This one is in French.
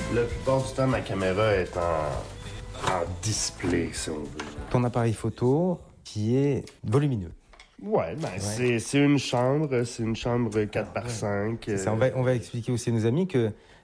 La plupart du temps, ma caméra est en display, si on veut. Ton appareil photo qui est volumineux. Ouais, c'est une chambre 4x5. C'est ça, on va expliquer aussi à nos amis que